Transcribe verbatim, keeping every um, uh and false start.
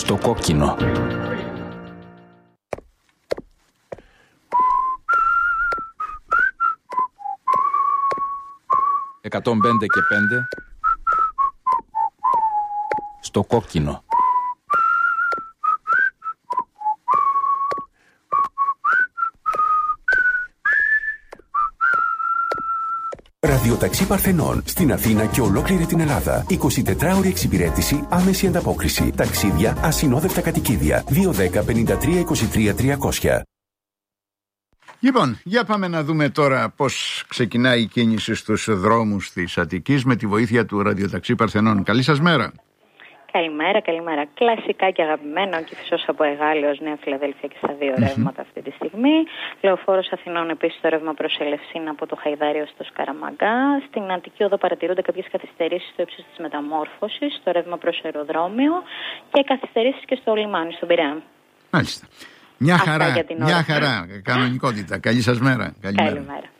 Στο κόκκινο. εκατόν πέντε και πέντε. Στο κόκκινο. Ραδιοταξί Παρθενών στην Αθήνα και ολόκληρη την Ελλάδα. εικοσιτετράωρη εξυπηρέτηση, άμεση ανταπόκριση. Ταξίδια, ασυνόδευτα κατοικίδια. δύο δέκα πενήντα τρία είκοσι τρία τριακόσια. Λοιπόν, για πάμε να δούμε τώρα πώς ξεκινάει η κίνηση στους δρόμους της Αττικής με τη βοήθεια του Ραδιοταξί Παρθενών. Καλή σας μέρα. Καλημέρα, καλημέρα. Κλασικά και αγαπημένο και Κυφισός από Εγάλεως, Νέα Φιλαδέλφια και στα δύο mm-hmm. ρεύματα αυτή τη στιγμή. Λεωφόρος Αθηνών επίσης το ρεύμα προς Ελευσίνα από το Χαϊδάριο στο Σκαραμαγκά. Στην Αττική Οδό παρατηρούνται κάποιες καθυστερήσεις στο ύψος της Μεταμόρφωσης, στο ρεύμα προς Αεροδρόμιο και καθυστερήσεις και στο λιμάνι, στον Πειραιά. Μάλιστα. Μια χαρά, μια χαρά, κανονικότητα. Καλή σας μέρα. Καλημέρα. Καλημέρα.